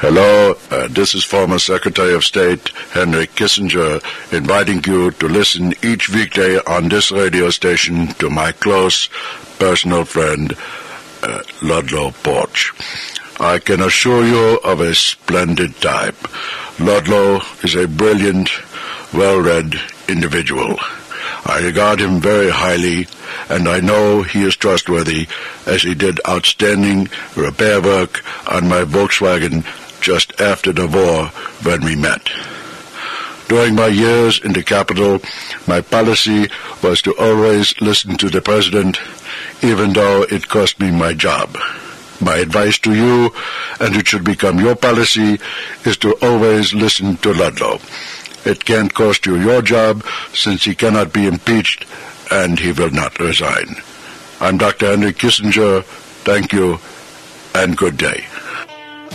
Hello, this is former Secretary of State Henry Kissinger inviting you to listen each weekday on this radio station to my close personal friend, Ludlow Porch. I can assure you of a splendid time. Ludlow is a brilliant, well-read individual. I regard him very highly, and I know he is trustworthy, as he did outstanding repair work on my Volkswagen just after the war when we met. During my years in the Capitol, my policy was to always listen to the President, even though it cost me my job. My advice to you, and it should become your policy, is to always listen to Ludlow. It can't cost you your job, since he cannot be impeached, and he will not resign. I'm Dr. Henry Kissinger. Thank you, and good day.